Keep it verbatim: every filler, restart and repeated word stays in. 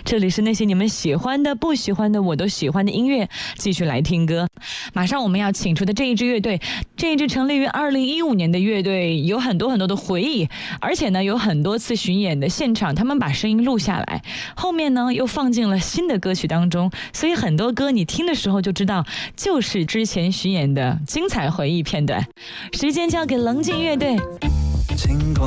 这里是那些你们喜欢的、不喜欢的、我都喜欢的音乐，继续来听歌。马上我们要请出的这一支乐队，这一支成立于二零一五年的乐队，有很多很多的回忆，而且呢，有很多次巡演的现场，他们把声音录下来，后面呢又放进了新的歌曲当中，所以很多歌你听的时候就知道，就是之前巡演的精彩回忆片段。时间交给冷静乐队。 晴空